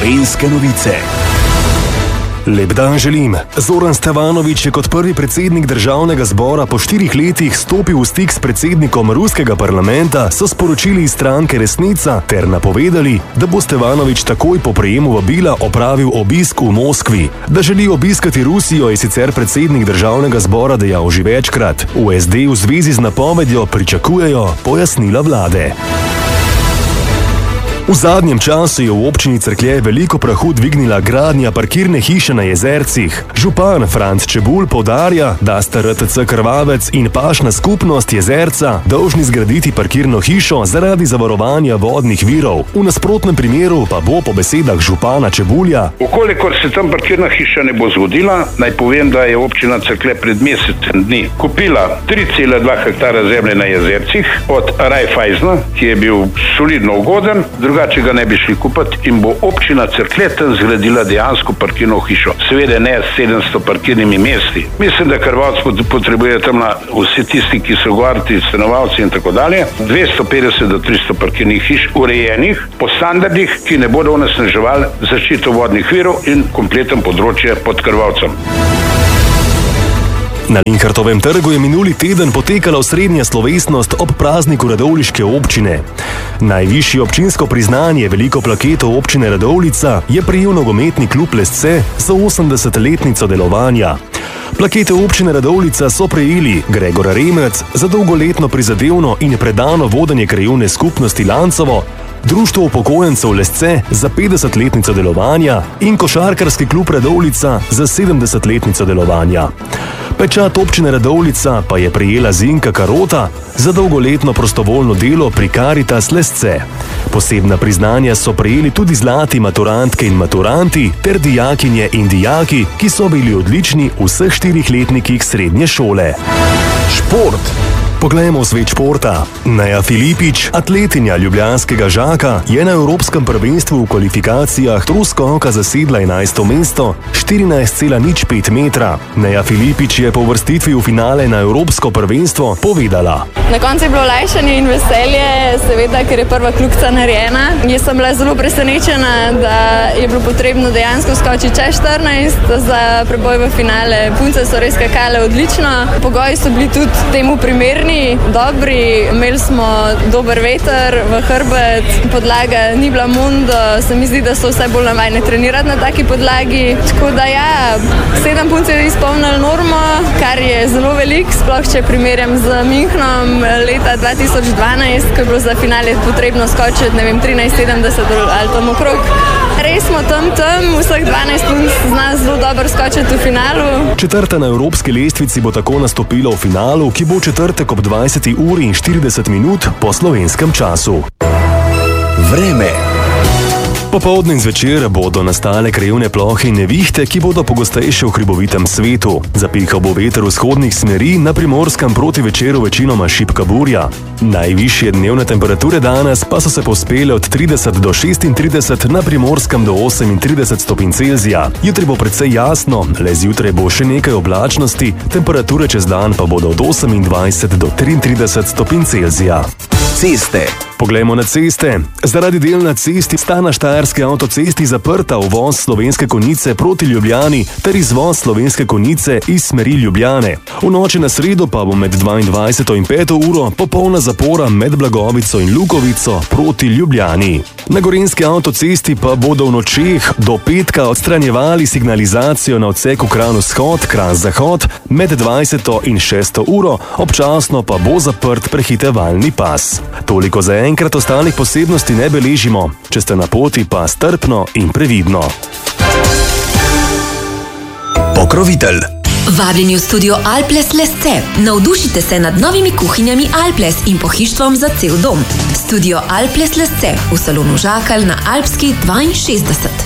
Slovenske novice. Lep dan želim. Zoran Stevanović je kot prvi predsednik državnega zbora po 4 letih stopil v stik s predsednikom ruskega parlamenta, so sporočili iz stranke Resnica ter napovedali, da bo Stevanović takoj po prejemu vabila opravil obisk v Moskvi. Da želi obiskati Rusijo, je sicer predsednik državnega zbora dejal že večkrat. V SD v zvezi z napovedjo pričakujejo pojasnila vlade. V zadnjem času je v občini Cerklje veliko prahu dvignila gradnja parkirne hiše na Jezercih. Župan Franc Čebulj poudarja, da sta RTC Krvavec in pašna skupnost Jezerca dolžni zgraditi parkirno hišo zaradi zavarovanja vodnih virov. V nasprotnem primeru pa bo po besedah župana Čebulja: "Ukolikor se tam parkirna hiša ne bo zgodila, naj povem, da je občina Cerklje pred mesecem dni kupila 3,2 hektara zemlje na Jezercih od Raiffeisena, ki je bil solidno ugoden, drugače ga ne bi šli kupiti in bo občina Cerklje tam zgradila dejansko parkirno hišo. Seveda ne s 700 parkirnimi mesti. Mislim, da Krvavec potrebuje tam vsi tisti, ki so govoriti, stanovalci in tako dalje, 250 do 300 parkirnih hiš urejenih po standardih, ki ne bodo onesnaževali zaščito vodnih virov in kompleten področje pod Krvavcem." Na Linhartovem trgu je minuli teden potekala osrednja slovesnost ob prazniku radovljiške občine. Najvišje občinsko priznanje, veliko plaketo občine Radovljica, je prejel nogometni klub Lesce za 80-letnico delovanja. Plakete občine Radovljica so prejeli Gregor Remec za dolgoletno prizadevno in predano vodenje krajevne skupnosti Lancovo, Društvo upokojencev Lesce za 50-letnico delovanja in Košarkarski klub Radovljica za 70-letnico delovanja. Pečat občine Radovljica pa je prejela Zinka Karota za dolgoletno prostovoljno delo pri Caritas Lesce. Posebna priznanja so prejeli tudi zlati maturantke in maturanti ter dijakinje in dijaki, ki so bili odlični v vseh 4 letnikih srednje šole. Šport. Poglejmo svet športa. Neja Filipič, atletinja ljubljanskega Žaka, je na Evropskem prvenstvu v kvalifikacijah troskoka zasedla 11. mesto, 14,05 metra. Neja Filipič je po uvrstitvi v finale na Evropsko prvenstvo povedala: "Na koncu je bilo olajšanje in veselje, seveda, ker je prva kljukica narejena. Jaz sem bila zelo presenečena, da je bilo potrebno dejansko skočiti čez 14 za preboj v finale. Punce so res skakale odlično, pogoji so bili tudi temu primerni, dobri, imeli smo dober veter v hrbet, podlaga ni bila mondo, se mi zdi, da so vse bolj navajene trenirati na taki podlagi. Tako da ja, 7 punc je izpolnilo normo, kar je zelo velik, sploh če primerjam z Münchenom leta 2012, ko je bilo za finale potrebno skočiti, ne vem, 13,70 ali tam okrog. Res smo tam, vseh 12 punc zna zelo dobro skočiti v finalu." Četrta na evropski lestvici bo tako nastopila v finalu, ki bo v četrtek ob 20:40 po slovenskem času. Vreme. Popoldne in zvečer bodo nastale krajevne plohe in nevihte, ki bodo pogostejše v hribovitem svetu. Zapihal bo veter vzhodnih smeri, na Primorskem proti večeru večinoma šibka burja. Najvišje dnevne temperature danes pa so se povzpele od 30 do 36, na Primorskem do 38 stopinj Celzija. Jutri bo precej jasno, le zjutraj bo še nekaj oblačnosti, temperature čez dan pa bodo od 28 do 33 stopinj Celzija. Ceste. Poglejmo na ceste. Zaradi del na cesti sta na štajerski avtocesti zaprta uvoz Slovenske Konjice proti Ljubljani ter izvoz Slovenske Konjice iz smeri Ljubljane. V noči na sredo pa bo med 22. in 5. uro popolna zapora med Blagovico in Lukovico proti Ljubljani. Na gorenjski avtocesti pa bodo v nočeh do petka odstranjevali signalizacijo na odseku Kranj-Vzhod, Kranj-Zahod med 20. in 6. uro, občasno pa bo zaprt prehitevalni pas. Toliko za enkrat, ostalih posebnosti ne beležimo. Če ste na poti, pa strpno in previdno. Pokrovitelj. Vabljeni v studio Alples Lesce. Navdušite se nad novimi kuhinjami Alples in pohištvom za cel dom. Studio Alples Lesce v salonu Žakalj na Alpski 62.